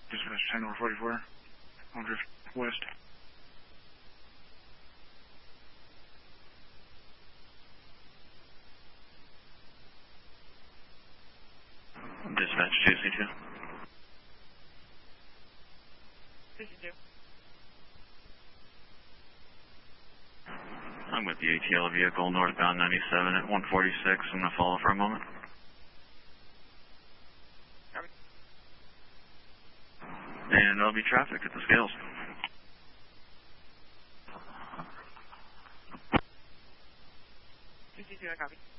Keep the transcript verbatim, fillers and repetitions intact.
Dispatch ten over forty-four. I'll drift west. Dispatch two C two. two C two. I'm with the A T L vehicle northbound ninety-seven at one forty-six. I'm going to follow for a moment. Copy. And there'll be traffic at the scales. two C two, I copy.